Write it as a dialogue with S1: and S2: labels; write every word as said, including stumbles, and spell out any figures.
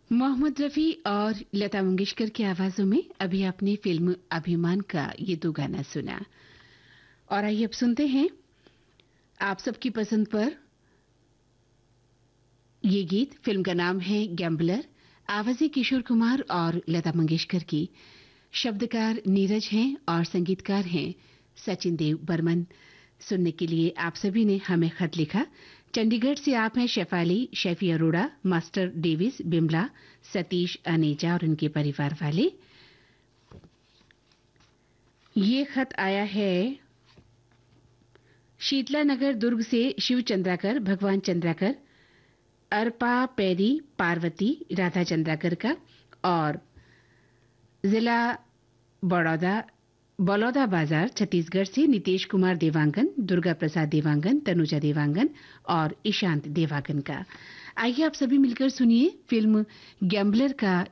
S1: मोहम्मद रफी और लता मंगेशकर की आवाजों में अभी आपने फिल्म अभिमान का ये दो गाना सुना। और आइए अब सुनते हैं आप सबकी पसंद पर ये गीत। फिल्म का नाम है गैम्बलर। आवाजें किशोर कुमार और लता मंगेशकर की। शब्दकार नीरज हैं और संगीतकार हैं सचिन देव बर्मन। सुनने के लिए आप सभी ने हमें खत लिखा। चंडीगढ़ से आप हैं शेफाली, शेफी अरोड़ा, मास्टर डेविस, बिमला, सतीश, अनेजा और उनके परिवार वाले। ये खत आया है शीतला नगर दुर्ग से शिव चंद्राकर, भगवान चंद्राकर, अर्पा, पैरी, पार्वती, राधा चंद्राकर का और जिला बड़ौदा बलौदा बाजार छत्तीसगढ़ से नितेश कुमार देवांगन, दुर्गा प्रसाद देवांगन, तनुजा देवांगन और ईशांत देवांगन का। आइए आप सभी मिलकर सुनिए फिल्म गैम्बलर का